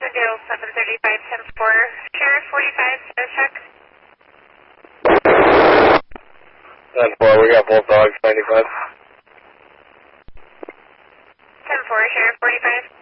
Zero 735, 10-4, Sheriff 45, status check. 10-4, we got both dogs, 95. 10-4, Sheriff 45.